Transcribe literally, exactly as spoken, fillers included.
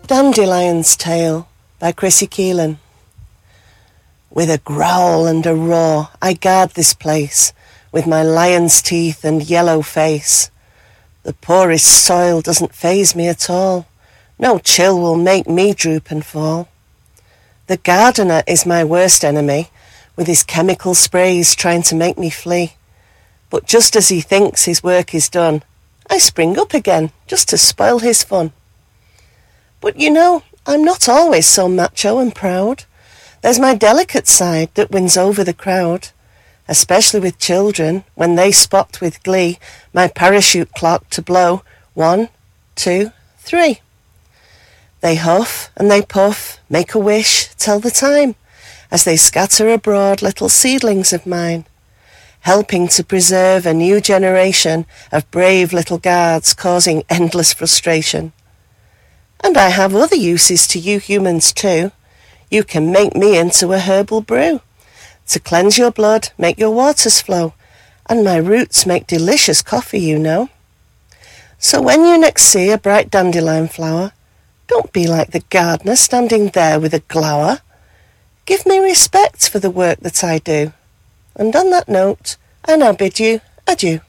Dandelion's Tale by Chrissy Keelan. With a growl and a roar I guard this place, with my lion's teeth and yellow face. The poorest soil doesn't faze me at all, no chill will make me droop and fall. The gardener is my worst enemy, with his chemical sprays trying to make me flee. But just as he thinks his work is done, I spring up again, just to spoil his fun. But you know, I'm not always so macho and proud. There's my delicate side that wins over the crowd, especially with children, when they spot with glee my parachute clock to blow one, two, three. They huff and they puff, make a wish, tell the time, as they scatter abroad little seedlings of mine, helping to preserve a new generation of brave little guards causing endless frustration. And I have other uses to you humans too. You can make me into a herbal brew, to cleanse your blood, make your waters flow, and my roots make delicious coffee, you know. So when you next see a bright dandelion flower, don't be like the gardener standing there with a glower. Give me respect for the work that I do. And on that note, I now bid you adieu.